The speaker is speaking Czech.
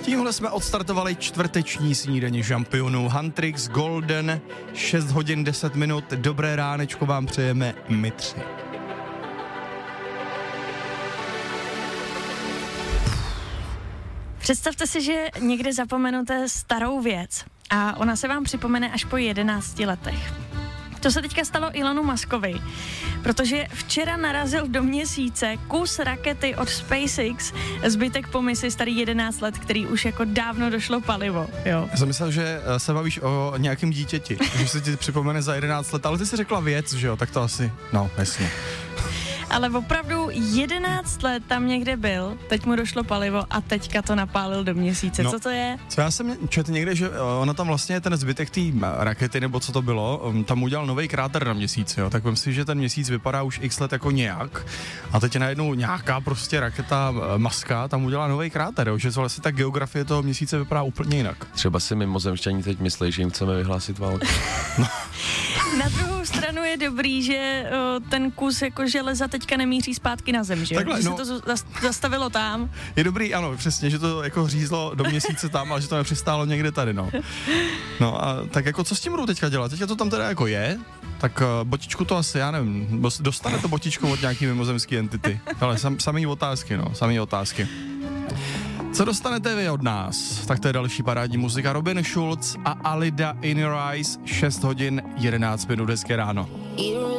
Tímhle jsme odstartovali čtvrteční snídaně šampionů. Huntrix Golden, 6 hodin 10 minut. Dobré ránečko vám přejeme my tři. Představte si, že někde zapomenete starou věc a ona se vám připomene až po 11 letech. To se teďka stalo Elonu Muskovi, protože včera narazil do Měsíce kus rakety od SpaceX, zbytek po misi starý 11 let, který už jako dávno došlo palivo, jo. Já jsem myslel, že se bavíš o nějakém dítěti, že se ti připomene za 11 let, ale ty jsi řekla věc, že jo, tak to asi, no, jasně. Ale opravdu 11 let tam někde byl, teď mu došlo palivo a teďka to napálil do Měsíce. No, co to je? Co já jsem četl někde, že ono tam vlastně ten zbytek té rakety, nebo co to bylo, tam udělal nový kráter na Měsíci, jo. Tak vem si, že ten Měsíc vypadá už x let jako nějak a teď najednou nějaká prostě raketa Muska tam udělá nový kráter, jo. Že vlastně ta geografie toho Měsíce vypadá úplně jinak. Třeba si mimozemšťaní teď myslí, že jim chceme vyhlásit válku. No. Na druhou stranu je dobrý, že ten kus jako železa teďka nemíří zpátky na Zem, že? Takhle, že no, se to zastavilo tam. Je dobrý, ano, přesně, že to jako řízlo do Měsíce tam, ale že to nepřistálo někde tady, no. No a tak jako co s tím budou teďka dělat? Teďka to tam teda jako je, tak botičku to asi, já nevím, dostane to botičku od nějaký mimozemský entity. Ale samý otázky, no, samý otázky. Co dostanete vy od nás? Tak to je další parádní muzika. Robin Schulz a Alida In Your Eyes, 6 hodin 11 minut, hezké ráno.